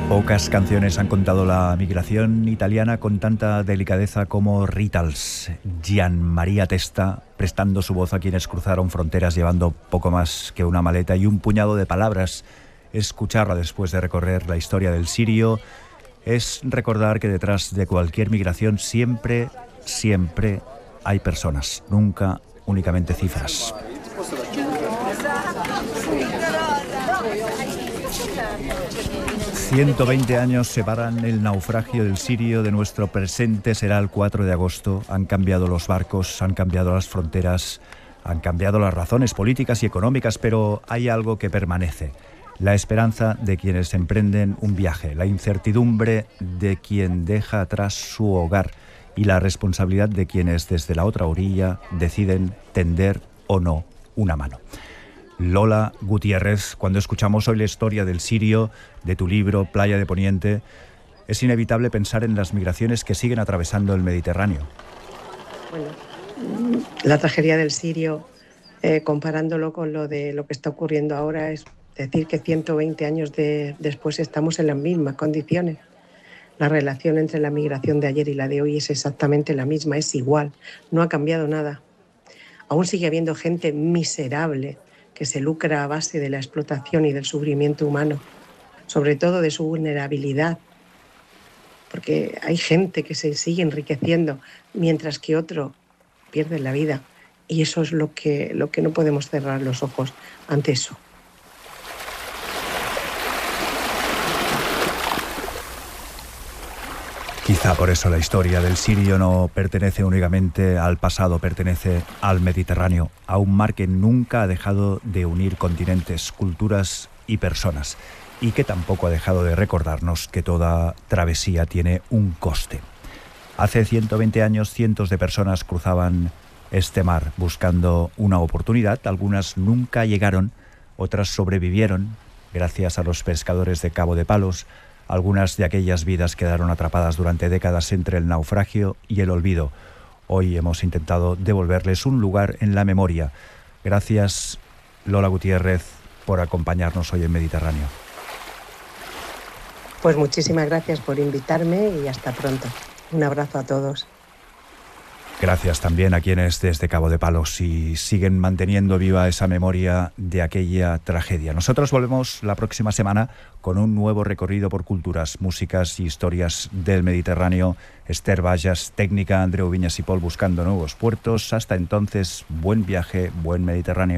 Pocas canciones han contado la migración italiana con tanta delicadeza como Ritals, Gian Maria Testa, prestando su voz a quienes cruzaron fronteras llevando poco más que una maleta y un puñado de palabras. Escucharla después de recorrer la historia del Sirio es recordar que detrás de cualquier migración siempre hay personas, nunca únicamente cifras. 120 años separan el naufragio del Sirio de nuestro presente. Será el 4 de agosto. Han cambiado los barcos, han cambiado las fronteras, han cambiado las razones políticas y económicas, pero hay algo que permanece: la esperanza de quienes emprenden un viaje, la incertidumbre de quien deja atrás su hogar y la responsabilidad de quienes desde la otra orilla deciden tender o no una mano. Lola Gutiérrez, cuando escuchamos hoy la historia del Sirio, de tu libro Playa de Poniente, es inevitable pensar en las migraciones que siguen atravesando el Mediterráneo. Bueno, la tragedia del Sirio, comparándolo con lo que está ocurriendo ahora, es decir que 120 años después estamos en las mismas condiciones. La relación entre la migración de ayer y la de hoy es exactamente la misma, es igual, no ha cambiado nada. Aún sigue habiendo gente miserable que se lucra a base de la explotación y del sufrimiento humano, sobre todo de su vulnerabilidad, porque hay gente que se sigue enriqueciendo mientras que otro pierde la vida, y eso es lo que no podemos cerrar los ojos ante eso. Quizá por eso la historia del Sirio no pertenece únicamente al pasado, pertenece al Mediterráneo, a un mar que nunca ha dejado de unir continentes, culturas y personas, y que tampoco ha dejado de recordarnos que toda travesía tiene un coste. Hace 120 años cientos de personas cruzaban este mar buscando una oportunidad. Algunas nunca llegaron, otras sobrevivieron gracias a los pescadores de Cabo de Palos. Algunas de aquellas vidas quedaron atrapadas durante décadas entre el naufragio y el olvido. Hoy hemos intentado devolverles un lugar en la memoria. Gracias, Lola Gutiérrez, por acompañarnos hoy en Mediterráneo. Pues muchísimas gracias por invitarme y hasta pronto. Un abrazo a todos. Gracias también a quienes desde Cabo de Palos y siguen manteniendo viva esa memoria de aquella tragedia. Nosotros volvemos la próxima semana con un nuevo recorrido por culturas, músicas y historias del Mediterráneo. Esther Vallas, técnica, Andreu Viñas y Pol buscando nuevos puertos. Hasta entonces, buen viaje, buen Mediterráneo.